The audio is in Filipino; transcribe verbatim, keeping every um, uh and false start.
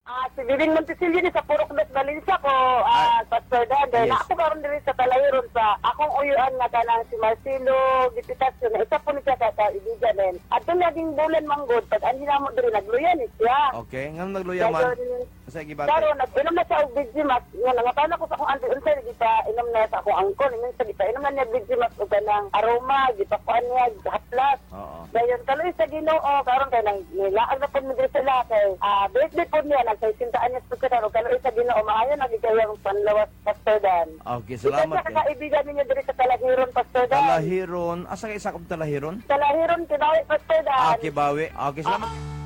Ah, si Viving Montesilio ni sa Purok Dos Valencia ko, ah, Pastor Dan. Dahil Yes. ako karon diri sa Talahiron sa akong uyuan nga kanang si Marcelo Gipitasyo na isa po ni siya sa kaibigan din. At ito naging bulan manggod, pag ang hinamo diri nagluya ni siya. Okay, ngano nagluya man? Dayon, Sa gibate. Karon nag-inom na siya og Vigimax. Nga nangatana ko sa akong auntie unsay di pa inom na sa akong angkon, inom sa di pa inom na niya Vigimax og kanang aroma, di pa kuan niya haplas. Oo. Dayon kaloy sa Ginoo karon kay nang nilaag na pud mi diri sila kay ah birthday pud niya nagsintaan niya pud karon kaloy sa Ginoo maayo na gikayang panlawas Pastor Dan. Okay, Salamat salamat sa kay. kaibigan ninyo diri sa Talahiron Pastor Dan. Talahiron, asa kay isa ka Talahiron? Talahiron kinawi Pastor Dan. Ah, Kibawi. Okay, salamat.